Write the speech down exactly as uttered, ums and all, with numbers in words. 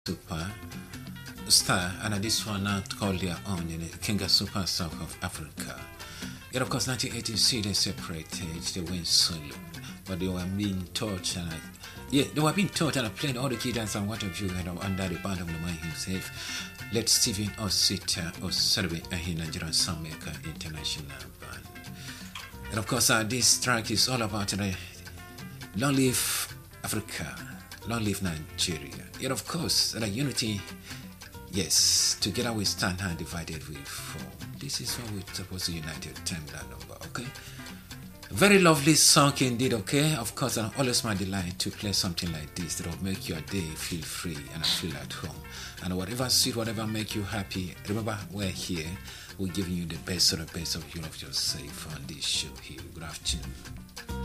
Super Star, and this one now called their own, you know, Kinga Super South of Africa. Yet, of course, nineteen eighty-six they separated, they went solo, but they were being taught, and I, yeah, they were being taught, and I played all the guitars and what have you, and under the band of the man himself. Let Stephen Osita Osarbe a Nigerian Soundmaker International Band. And of course, uh, this track is all about uh, Long Live Africa, Long Live Nigeria. Yet, of course, the unity, yes, together we stand and divided we fall. This is what we're supposed to unite at time that number, okay? Very lovely song indeed, okay? Of course, and always my delight to play something like this that will make your day feel free and feel at home. And whatever suit, whatever make you happy, remember we're here. We're giving you the best of the best of you of yourself on this show here. Good afternoon.